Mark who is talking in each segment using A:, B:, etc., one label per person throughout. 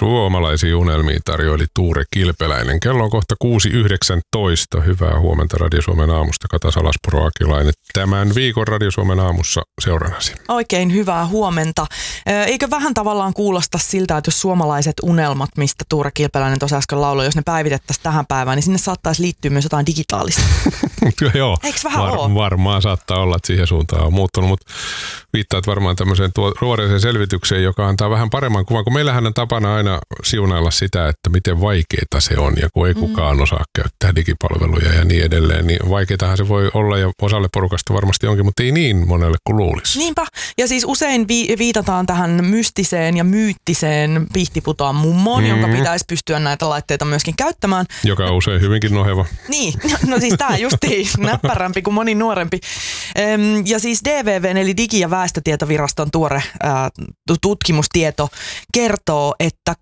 A: Suomalaisia unelmia tarjoili Tuure Kilpeläinen. Kello on kohta 6.19. Hyvää huomenta Radio Suomen aamusta. Kata Salaspuro Akilainen. Tämän viikon Radio Suomen aamussa seurannasi.
B: Oikein hyvää huomenta. Eikö vähän tavallaan kuulosta siltä, että jos suomalaiset unelmat, mistä Tuure Kilpeläinen tuossa äsken lauloi, jos ne päivitettäisiin tähän päivään, niin sinne saattaisi liittyä myös jotain digitaalista.
A: Joo,
B: eikö vähän ole?
A: Varmaan saattaa olla, että siihen suuntaan on muuttunut, mutta viittaat varmaan tämmöiseen tuoreeseen selvitykseen, joka antaa vähän paremman kuvan, kun meillähän on tapana aina siunailla sitä, että miten vaikeaa se on ja kun ei kukaan osaa käyttää digipalveluja ja niin edelleen, niin vaikeatahan se voi olla ja osalle porukasta varmasti onkin, mutta ei niin monelle kuin luulisi.
B: Niinpä, ja siis usein viitataan tähän mystiseen ja myyttiseen pihtiputaan mummoon, jonka pitäisi pystyä näitä laitteita myöskin käyttämään. Joka
A: on usein hyvinkin noheva.
B: Niin, no siis tämä justiin näppärämpi kuin moni nuorempi. Ja siis DVV:n eli Digi- ja väestötietoviraston tuore tutkimustieto kertoo, että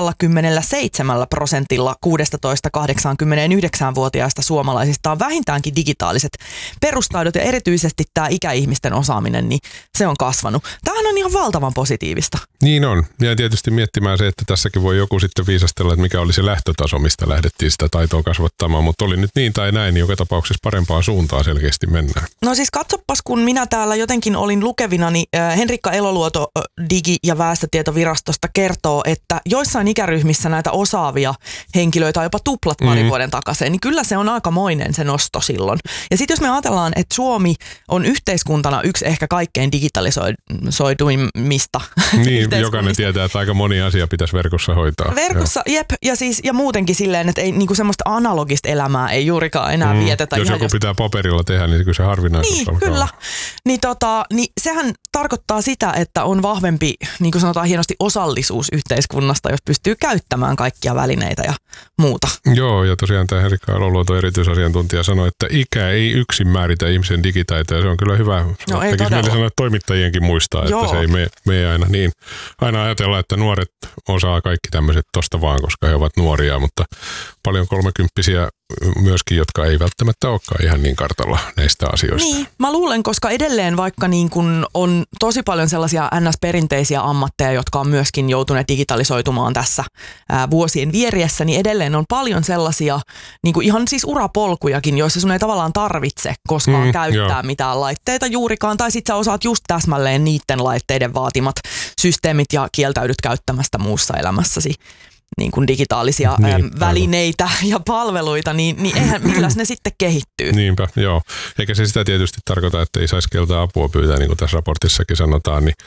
B: 87% 16-89-vuotiaista suomalaisista on vähintäänkin digitaaliset perustaidot ja erityisesti tämä ikäihmisten osaaminen, niin se on kasvanut. Tämähän on ihan valtavan positiivista.
A: Niin on. Ja tietysti miettimään se, että tässäkin voi joku sitten viisastella, että mikä oli se lähtötaso, mistä lähdettiin sitä taitoa kasvattamaan, mutta oli nyt niin tai näin, niin joka tapauksessa parempaan suuntaan selkeästi mennään.
B: No siis katsopas, kun minä täällä jotenkin olin lukevina, niin Henrikka Eloluoto Digi- ja väestötietovirastosta kertoo, että joissain ikäryhmissä näitä osaavia henkilöitä on jopa tuplat parin vuoden takaisin, niin kyllä se on aikamoinen se nosto silloin. Ja sitten jos me ajatellaan, että Suomi on yhteiskuntana yksi ehkä kaikkein digitalisoiduimmista
A: niin, jokainen tietää, että aika moni asia pitäisi verkossa hoitaa.
B: Verkossa, jep, ja muutenkin silleen, että ei niinku semmoista analogista elämää ei juurikaan enää vietetä.
A: Jos joku pitää paperilla tehdä, niin kyllä se harvinaisuus
B: alkaa. Kyllä. Niin sehän tarkoittaa sitä, että on vahvempi, niin kuin sanotaan hienosti, osallisuus yhteiskunnasta, jos pystyy käyttämään kaikkia välineitä ja muuta.
A: Joo, ja tosiaan tämä Henrikka Eloluoto erityisasiantuntija sanoi, että ikä ei yksin määritä ihmisen digitaitoja. Se on kyllä hyvä.
B: No,
A: tekisi meille sanoa, että toimittajienkin muistaa, että se ei mene aina niin. Aina ajatellaan, että nuoret osaa kaikki tämmöiset tosta vaan, koska he ovat nuoria, mutta paljon 30-vuotiaita myöskin, jotka ei välttämättä olekaan ihan niin kartalla näistä asioista.
B: Niin, mä luulen, koska edelleen vaikka niin kun on tosi paljon sellaisia NS-perinteisiä ammatteja, jotka on myöskin joutuneet digitalisoitumaan tässä vuosien vieriessä, niin edelleen on paljon sellaisia niin kuin ihan siis urapolkujakin, joissa sun ei tavallaan tarvitse koskaan käyttää mitään laitteita juurikaan, tai sit sä osaat just täsmälleen niiden laitteiden vaatimat systeemit ja kieltäydyt käyttämästä muussa elämässäsi niin kuin digitaalisia välineitä ja palveluita, palveluita, niin eihän milläs ne sitten kehittyy.
A: Niinpä, joo. Eikä se sitä tietysti tarkoita, että ei saisi keltaa apua pyytää, niin kuin tässä raportissakin sanotaan, niin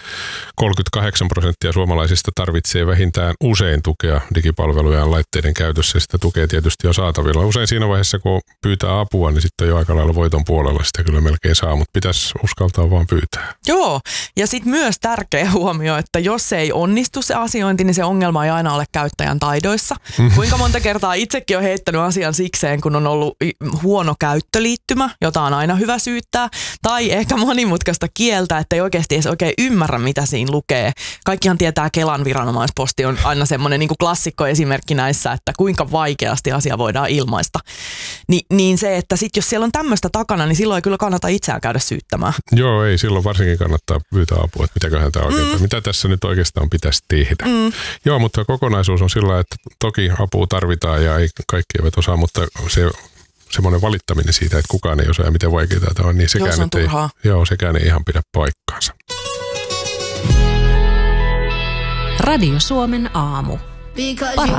A: 38% suomalaisista tarvitsee vähintään usein tukea digipalvelujen laitteiden käytössä, ja sitä tukea tietysti on saatavilla. Usein siinä vaiheessa, kun pyytää apua, niin sitten on jo aika lailla voiton puolella, sitä kyllä melkein saa, mutta pitäisi uskaltaa vaan pyytää.
B: Joo, ja sitten myös tärkeä huomio, että jos ei onnistu se asiointi, niin se ongelma ei aina ole käyttäjän taidoissa. Kuinka monta kertaa itsekin on heittänyt asian sikseen, kun on ollut huono käyttöliittymä, jota on aina hyvä syyttää, tai ehkä monimutkaista kieltä, että ei oikeasti edes oikein ymmärrä, mitä siinä lukee. Kaikkihan tietää, Kelan viranomaisposti on aina semmoinen niin kuin klassikko esimerkki näissä, että kuinka vaikeasti asia voidaan ilmaista. Niin se, että sit jos siellä on tämmöistä takana, niin silloin ei kyllä kannata itseään käydä syyttämään.
A: Joo, ei silloin varsinkin kannattaa pyytää apua, että mitäköhän tämä oikein, mitä tässä nyt oikeastaan pitäisi tehdä. Joo, mutta kokonaisuus on sillä, että toki apua tarvitaan ja ei kaikki eivät osaa, mutta semmoinen valittaminen siitä, että kukaan ei osaa ja miten vaikeaa tämä on, niin sekään ei ihan pidä paikkaansa.
C: Radio Suomen aamu.